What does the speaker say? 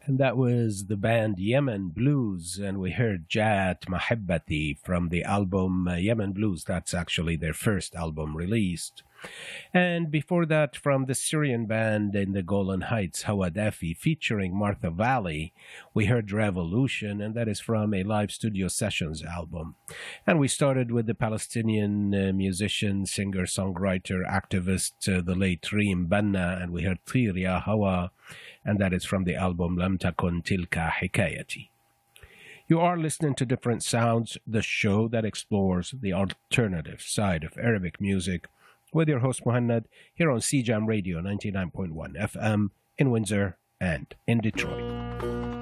And that was the band Yemen Blues, and we heard Jat Mahibbati from the album Yemen Blues. That's actually their first album released. And before that, from the Syrian band in the Golan Heights, Hawadafi, featuring Martha Valley, we heard Revolution, and that is from a live studio sessions album. And we started with the Palestinian musician, singer, songwriter, activist, the late Reem Banna, and we heard Tir Ya Hawa, and that is from the album Lam Takun Tilka Hikayati. You are listening to Different Sounds, the show that explores the alternative side of Arabic music, with your host Muhannad here on CJAM Radio 99.1 FM in Windsor and in Detroit.